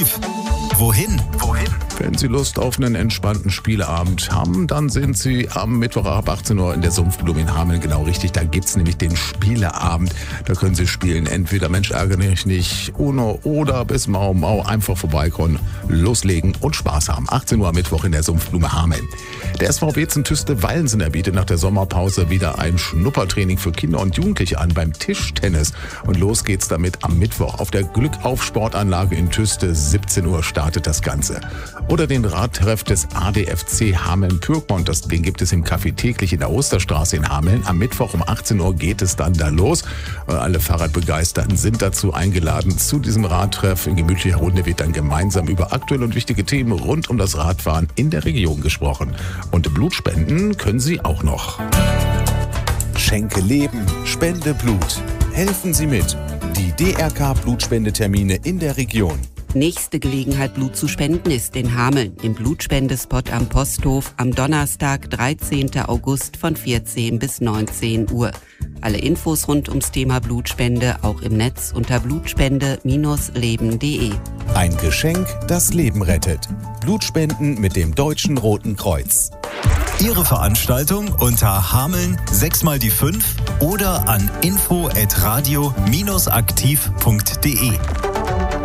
aktiv. Wohin? Wenn Sie Lust auf einen entspannten Spieleabend haben, dann sind Sie am Mittwoch ab 18 Uhr in der Sumpfblume in Hameln genau richtig. Da gibt's nämlich den Spieleabend. Da können Sie spielen, entweder Mensch ärgere dich nicht, Uno oder bis Mau Mau. Einfach vorbeikommen, loslegen und Spaß haben. 18 Uhr am Mittwoch in der Sumpfblume Hameln. Der SV Wezen-Tüste-Wallensen bietet nach der Sommerpause wieder ein Schnuppertraining für Kinder und Jugendliche an beim Tischtennis. Und los geht's damit am Mittwoch auf der Glückauf-Sportanlage in Tüste. 17 Uhr startet das Ganze. Oder den Radtreff des ADFC Hameln-Pyrmont. Den gibt es im Café täglich in der Osterstraße in Hameln. Am Mittwoch um 18 Uhr geht es dann da los. Alle Fahrradbegeisterten sind dazu eingeladen. Zu diesem Radtreff in gemütlicher Runde wird dann gemeinsam über aktuelle und wichtige Themen rund um das Radfahren in der Region gesprochen. Und Blutspenden können Sie auch noch. Schenke Leben, spende Blut. Helfen Sie mit. Die DRK-Blutspendetermine in der Region. Nächste Gelegenheit, Blut zu spenden, ist in Hameln im Blutspendespot am Posthof am Donnerstag, 13. August von 14 bis 19 Uhr. Alle Infos rund ums Thema Blutspende auch im Netz unter blutspende-leben.de. Ein Geschenk, das Leben rettet. Blutspenden mit dem Deutschen Roten Kreuz. Ihre Veranstaltung unter Hameln 6x5 oder an info@radio-aktiv.de.